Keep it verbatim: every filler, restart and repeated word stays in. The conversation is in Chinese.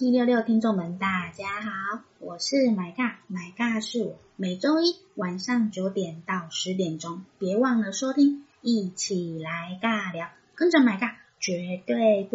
T 六六 听众们大家好，我是买尬，买尬是我，每周一晚上九点到十点钟，别忘了收听，一起来尬聊，跟着买尬绝对不